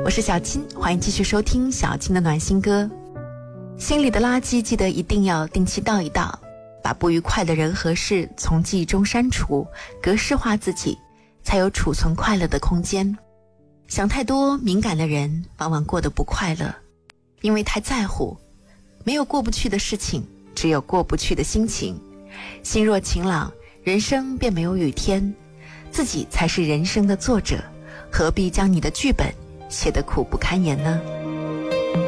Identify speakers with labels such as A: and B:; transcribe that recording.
A: 我是小金，欢迎继续收听小金的暖心歌。心里的垃圾记得一定要定期倒一倒，把不愉快的人和事从记忆中删除，格式化自己，才有储存快乐的空间。想太多，敏感的人往往过得不快乐，因为太在乎。没有过不去的事情，只有过不去的心情。心若晴朗，人生便没有雨天。自己才是人生的作者，何必将你的剧本写得苦不堪言呢？